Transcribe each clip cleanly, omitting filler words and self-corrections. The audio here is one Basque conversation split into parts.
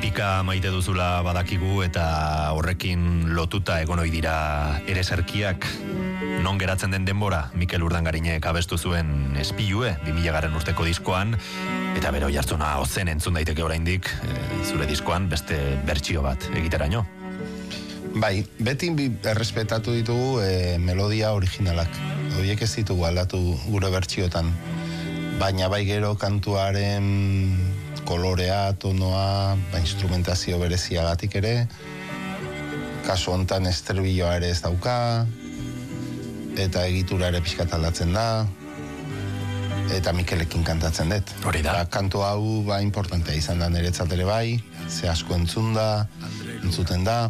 epika maite duzula badakigu eta horrekin lotuta egon ohi dira ereserkiak. Non geratzen den denbora, Mikel Urdangarinek abestu zuen Espilue, 2000 urteko diskoan, eta bero jartzuna ozen entzun daiteke oraindik zure diskoan beste bertsio bat egiteraino. Bai, beti errespetatu ditugu melodia originalak. Horiek ez ditugu aldatu gure bertsiotan. Baina bai gero kantuaren kolorea, tonoa, instrumentazio bereziagatik ere, kasu hontan estribilloa ere ez dauka, eta egitura ere pixkat aldatzen da, eta Mikelekin kantatzen dut. Hori da. Kantu hau importantea izan da niretzat ere bai, ze asko entzuten da,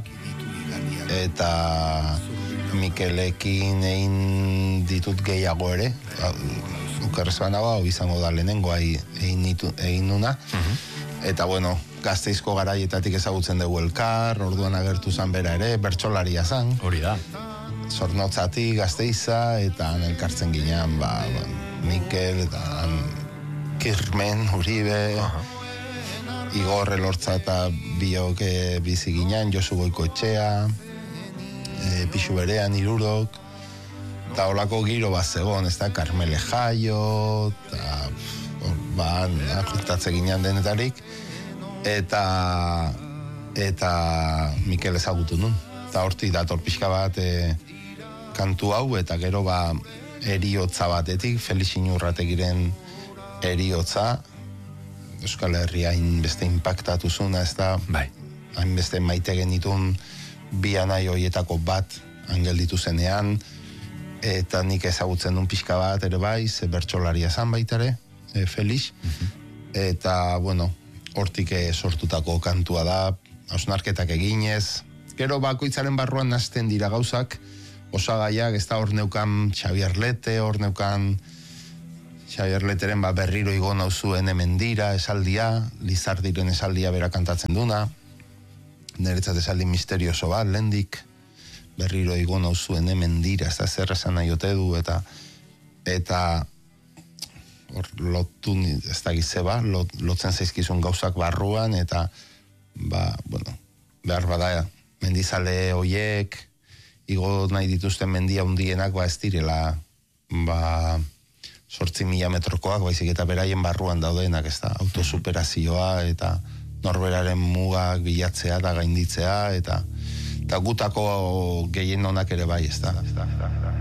eta Mikelekin egin ditut gehiago ere, okerrez banagoa, hau izango da lehenengoa egin nuna, eta bueno, Gazteizko garaietatik ezagutzen dugu elkar, orduan agertu zan bera ere, bertsolaria zan. Hori da. Zornotzatik Gazteiza, eta elkartzen ginean, Mikel, eta Kirmen, Uribe, Igor Elortza eta biok bizi ginean, Josu Goikoetxea, Pixu berean, Irurok, eta holako giro bat zegoen, ez da, Karmele Jaio, eta juntatze ginean denetarik, eta Mikel ezagutu nun. Eta hortik dator pixka bat kantu hau, eta gero eriotza batetik, Felix Inurrategiren eriotza, Euskal Herria hainbeste impactatu zuna, ez da, hainbeste maite genitun bi anai horietako bat angelditu zenean, eta nik ezagutzen duen pixka bat ere bai, ze bertsolaria zan baitare, Felix, eta, bueno, hortik sortutako kantua da, hausnarketak eginez, gero bakoitzaren barruan nazten dira gauzak, osagaiak, ez da hor neukan Xabier Lete, hor neukan Xabier Leteren berriro igo nauzuen hemen dira, esaldia, Lizardiren esaldia bera kantatzen duna, niretzat esaldi misterioso bat, lehendik, berriro igo nauzuen hemen dira, ez da zer esan nahi ote du, eta hor lotu, ez da gizeba, lotzen zaizkizun gauzak barruan, eta, bueno, behar bada, mendizale hoiek, igo nahi dituzten mendia hundienak, ez direla, 8.000 metrokoak, baizik eta beraien barruan daudenak, ez da, autosuperazioa, eta norberaren mugak bilatzea eta gainditzea, eta gutako gehien onak ere bai, ez da.